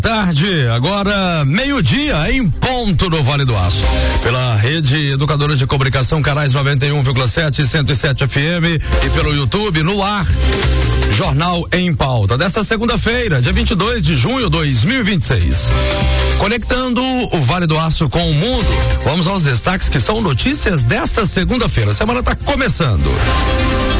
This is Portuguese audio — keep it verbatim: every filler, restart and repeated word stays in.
Tarde, agora meio-dia em ponto no Vale do Aço. Pela rede Educadora de Comunicação, canais noventa e um vírgula sete, cento e sete F M e pelo YouTube, no ar. Jornal em Pauta, desta segunda-feira, dia vinte e dois de junho de dois mil e vinte e seis. Conectando o Vale do Aço com o mundo, vamos aos destaques que são notícias desta segunda-feira. A semana está começando.